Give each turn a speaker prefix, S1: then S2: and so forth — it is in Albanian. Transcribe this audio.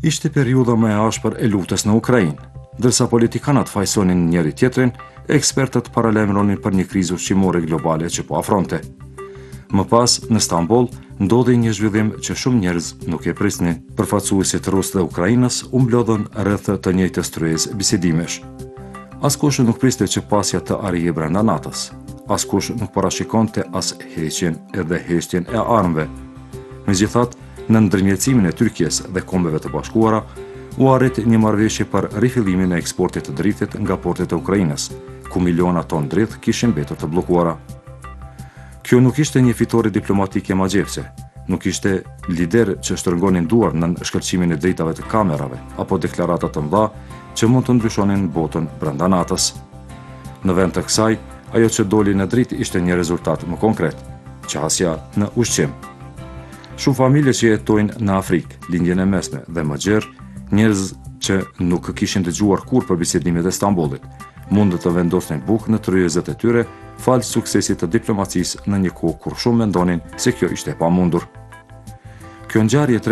S1: Ishte periudha më e ashpër e luftës në Ukrainë. Dërsa politikanat fajsonin njëri tjetrin, ekspertët paralajmëronin për një krizë ushqimore globale që po afronte. Më pas, në Stamboll, ndodhi një zhvillim që shumë njerëz nuk e prisnin. Përfaqësuesit rus dhe Ukrainës u mblodhën rreth të njëjtës tryezë bisedimesh. Askush nuk priste që pasja të arrijë brenda natës. Askush nuk parashikonte as heqjen edhe heshtjen e armëve. Megjithatë, në ndërmjetësimin e Turqisë dhe Kombeve të Bashkuara, u arrit një marrëveshje për rifillimin e eksportit të drithit nga portet e Ukrainës, ku miliona ton drith kishin mbetur të bllokuara. Kjo nuk ishte një fitore diplomatike magjepse, nuk ishte lider që shtrëngonin duar në shkëlqimin e drejtave të kamerave, apo deklarata të mëdha që mund të ndryshonin botën brenda natës. Në vend të kësaj, ajo që doli në dritë ishte një rezultat më konkret, qasja në ushqim. Shumë familje që jetojnë në Afrikë, lindjen e mesme dhe më gjerë, njerëz që nuk kishin dëgjuar kur për bisedimet e Stambollit, mund të vendosnin bukë në tryezët e tyre falë suksesit të diplomacisë në një kohë kur shumë mendonin se kjo ishte e pamundur. Kjo ngjarje